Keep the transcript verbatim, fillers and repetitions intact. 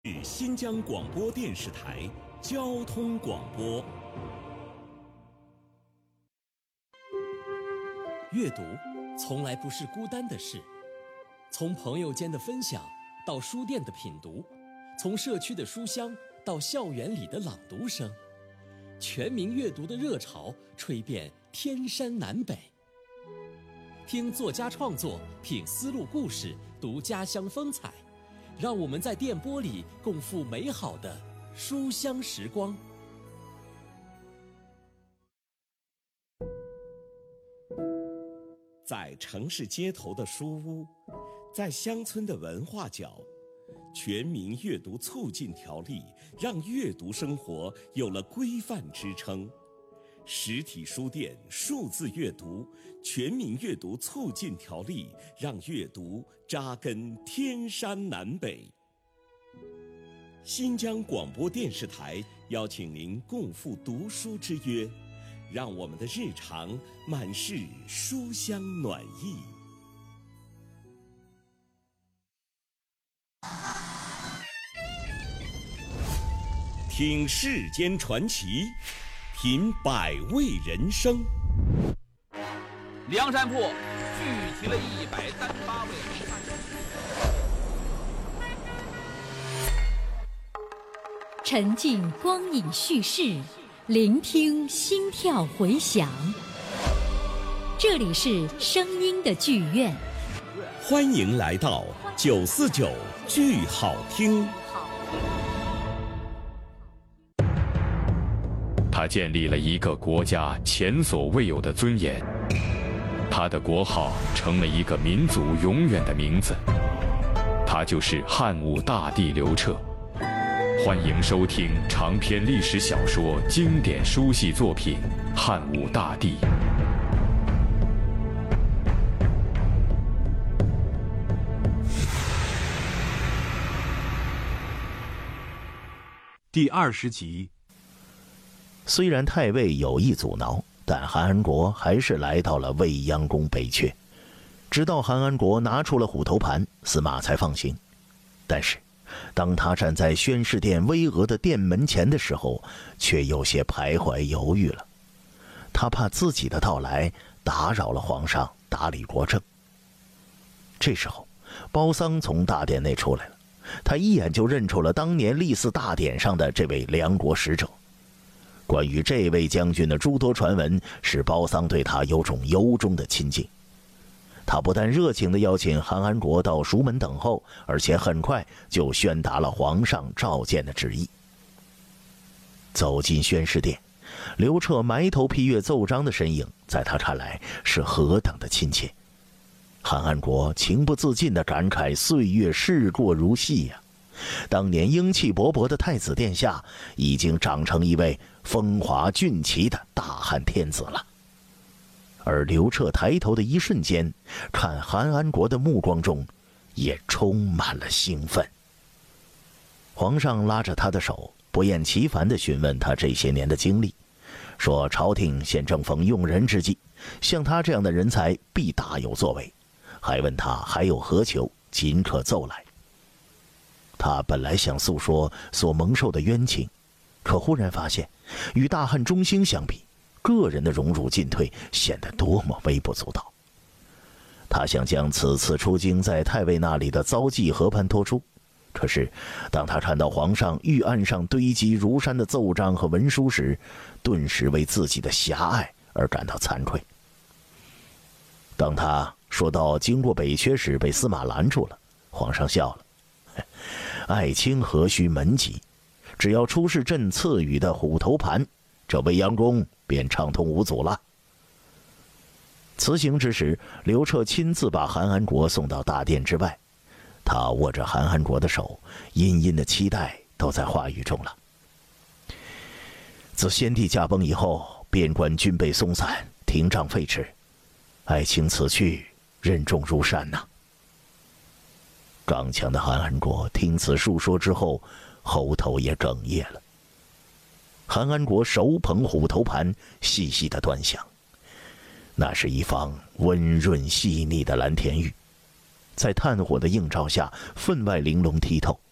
新疆广播电视台交通广播。阅读从来不是孤单的事，从朋友间的分享到书店的品读，从社区的书香到校园里的朗读声，全民阅读的热潮吹遍天山南北。听作家创作，品丝路故事，读家乡风采，让我们在电波里共赴美好的书香时光。在城市街头的书屋，在乡村的文化角，全民阅读促进条例让阅读生活有了规范支撑。实体书店数字阅读全民阅读促进条例让阅读扎根天山南北。新疆广播电视台邀请您共赴读书之约，让我们的日常满是书香暖意。听世间传奇，品百味人生。 梁山泊聚集了一百三十八位名汉。 沉浸光影叙事，聆听心跳回响。这里是声音的剧院， 欢迎来到九四九剧好听。 他建立了一个国家前所未有的尊严，他的国号成了一个民族永远的名字，他就是汉武大帝刘彻。欢迎收听长篇历史小说经典书系作品《汉武大帝》。 第二十集。 虽然太尉有意阻挠，但韩安国还是来到了未央宫北阙。直到韩安国拿出了虎头盘，司马才放行。但是当他站在宣示殿巍峨的殿门前的时候，却有些徘徊犹豫了。他怕自己的到来打扰了皇上打理国政。这时候包桑从大殿内出来了，他一眼就认出了当年历祀大典上的这位梁国使者。关于这位将军的诸多传闻，使包桑对他有种由衷的亲近。他不但热情地邀请韩安国到蜀门等候，而且很快就宣达了皇上召见的旨意。走进宣示殿，刘彻埋头批阅奏章的身影，在他看来是何等的亲切。韩安国情不自禁地感慨岁月逝过如戏呀、啊。当年英气勃勃的太子殿下，已经长成一位风华俊奇的大汉天子了。而刘彻抬头的一瞬间，看韩安国的目光中也充满了兴奋。皇上拉着他的手，不厌其烦地询问他这些年的经历，说朝廷现正逢用人之际，像他这样的人才必大有作为，还问他还有何求，尽可奏来。他本来想诉说所蒙受的冤情，可忽然发现与大汉中兴相比，个人的荣辱进退显得多么微不足道。他想将此次出京在太尉那里的遭际和盘托出，可是当他看到皇上御案上堆积如山的奏章和文书时，顿时为自己的狭隘而感到惭愧。当他说到经过北阙时被司马拦住了，皇上笑了，爱卿何须门急，只要出示朕赐予的虎头盘，这未央宫便畅通无阻了。辞行之时，刘彻亲自把韩安国送到大殿之外，他握着韩安国的手，殷殷的期待都在话语中了。自先帝驾崩以后，边关军备松散，廷杖废弛，爱卿此去，任重如山呐、啊。刚强的韩安国听此述说之后，喉头也哽咽了。韩安国手捧虎头盘，细细的端详，那是一方温润细腻的蓝田玉，在炭火的映照下分外玲珑剔透。